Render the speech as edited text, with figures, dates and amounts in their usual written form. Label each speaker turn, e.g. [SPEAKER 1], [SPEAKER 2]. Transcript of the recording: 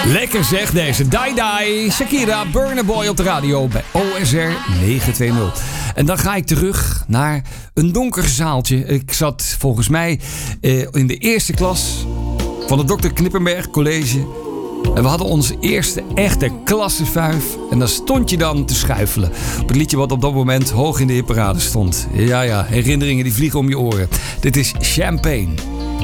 [SPEAKER 1] Lekker zeg deze. Die Die. Shakira, Burna Boy op de radio bij OSR 920. En dan ga ik terug naar een donker zaaltje. Ik zat volgens mij in de eerste klas van het Dr. Knippenberg College. En we hadden onze eerste echte klassenvuif. En daar stond je dan te schuifelen. Op het liedje wat op dat moment hoog in de hitparade stond. Ja, herinneringen die vliegen om je oren. Dit is Champagne.